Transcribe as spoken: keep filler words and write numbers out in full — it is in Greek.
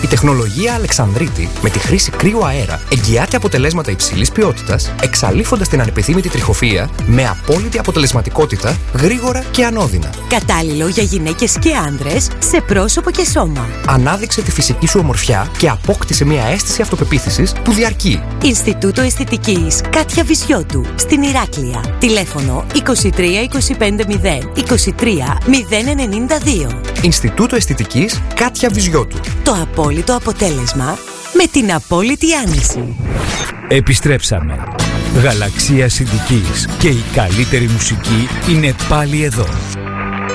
Η τεχνολογία Αλεξανδρίτη με τη χρήση κρύου αέρα εγγυάται αποτελέσματα υψηλής ποιότητας, εξαλείφοντας την ανεπιθύμητη τριχοφυΐα με απόλυτη αποτελεσματικότητα, γρήγορα και ανώδυνα. Κατάλληλο για γυναίκες και άνδρες σε πρόσωπο και σώμα. Ανάδειξε τη φυσική σου ομορφιά και απόκτησε μια αίσθηση αυτοπεποίθησης που διαρκεί. Ινστιτούτο Αισθητικής Κάτια Βυζιώτου στην Ηράκλεια. Τηλέφωνο είκοσι τρία είκοσι πέντε μηδέν είκοσι τρία μηδέν ενενήντα δύο. Ινστιτούτο Αισθητικής Κάτια Βυζιώτου. Το απόλυτο αποτέλεσμα με την απόλυτη άνεση. Επιστρέψαμε. Γαλαξία Συνδικής και η καλύτερη μουσική είναι πάλι εδώ.